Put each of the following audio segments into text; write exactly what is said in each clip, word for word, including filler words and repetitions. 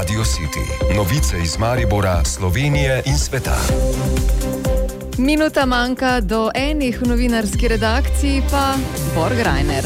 Radio City. Novice iz Maribora, Slovenije in sveta. Minuta manjka do enih v novinarski redakciji, pa Borg Reiner.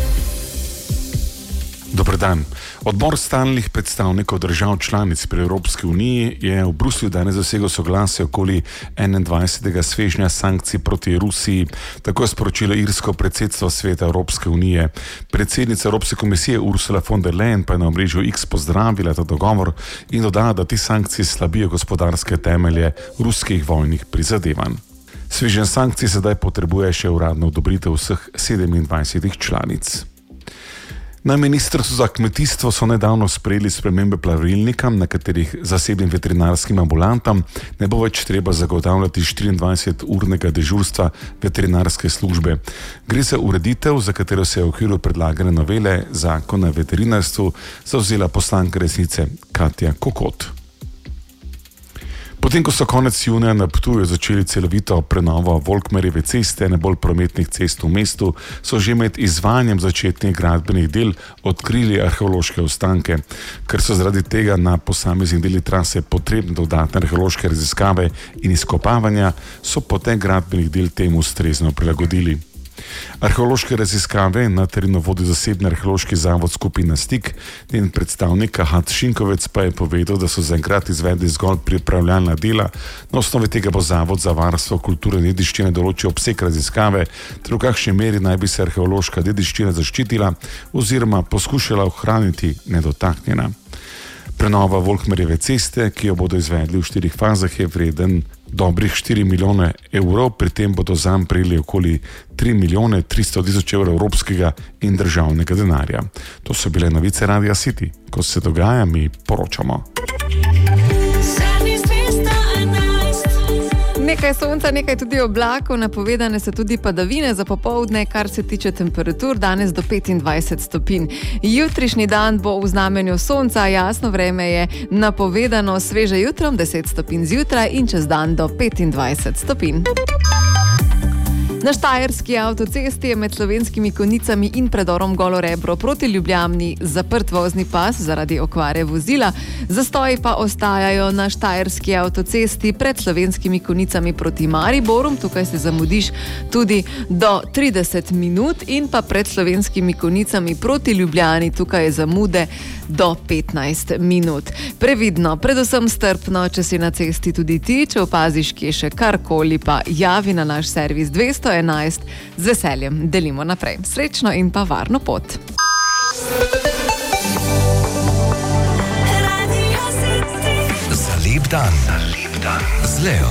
Dober dan. Odbor stalnih predstavnikov držav članic pri Evropski uniji je v Bruslju danes dosegel soglasje okoli enaindvajsetega svežnja sankcij proti Rusiji, tako je sporočilo irsko predsedstvo Sveta Evropske unije. Predsednica Evropske komisije Ursula von der Leyen pa je na omrežju X pozdravila ta dogovor in dodala, da ti sankcije slabijo gospodarske temelje ruskih vojnih prizadevanj. Svežen sankcij sedaj potrebuje še uradno odobritev vseh sedemindvajsetih članic. Na Ministrstvu za kmetijstvo so nedavno sprejeli spremembe pravilnika, na katerih zasebnim veterinarskim ambulantam ne bo več treba zagotavljati štiriindvajseturnega dežurstva veterinarske službe. Gre za ureditev, za katero se je v okviru predlagane novele zakona o veterinarstvu zavzela poslanka Resnice Katja Kokot. Potem, ko so konec junija na Ptuju začeli celovito prenovo Volkmerjeve ceste, ene bolj prometnih cest v mestu, so že med izvajanjem začetnih gradbenih del odkrili arheološke ostanke. Ker so zaradi tega na posameznih delih trase potrebne dodatne arheološke raziskave in izkopavanja, so potek gradbenih del temu ustrezno prilagodili. Arheološke raziskave na terenu vodi zasebni arheološki zavod Skupina Stik, njen predstavnik Ahat Šinkovec pa je povedal, da so zaenkrat izvedli zgolj pripravljalna dela. Na osnovi tega bo Zavod za varstvo kulturne dediščine določil obseg raziskave, ter v kakšni meri naj bi se arheološka dediščina zaščitila oziroma poskušala ohraniti nedotaknjena. Prenova Volkmerjeve ceste, ki jo bodo izvedli v štirih fazah, je vreden dobrih štiri milijone evrov, pri tem bodo zanj prejeli okoli tri milijone tristo tisoč evrov evropskega in državnega denarja. To so bile novice Radia City. Ko se dogaja, mi poročamo. Nekaj sonca, nekaj tudi oblakov, napovedane so tudi padavine za popoldne, kar se tiče temperatur, danes do petindvajset stopinj. Jutrišnji dan bo v znamenju sonca, jasno vreme je napovedano, sveže jutrom deset stopinj zjutraj in čez dan do petindvajset stopinj. Na štajerski avtocesti je med Slovenskimi Konjicami in predorom Golo Rebro proti Ljubljani zaprt vozni pas zaradi okvare vozila. Zastoji pa ostajajo na štajerski avtocesti pred Slovenskimi Konjicami proti Mariboru. Tukaj se zamudiš tudi do trideset minut in pa pred Slovenskimi Konjicami proti Ljubljani. Tukaj je zamude do petnajst minut. Previdno, predvsem strpno, če si na cesti tudi ti, če opaziš, kje še karkoli, pa javi na naš servis dvesto enajst. Z veseljem delimo naprej. Srečno in pa varno pot. Za lep dan. Za lep dan. Z Leo.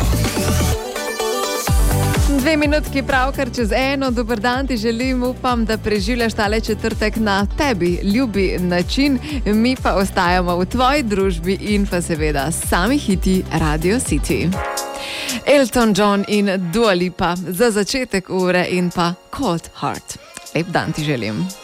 Dve minutki pravkar čez eno. Dober dan ti želim, upam, da preživljaš tale četrtek na tebi ljubi način. Mi pa ostajamo v tvoji družbi in pa seveda sami hiti Radio City. Elton John in Dua Lipa za začetek ure in pa Cold Heart. Lep dan ti želim.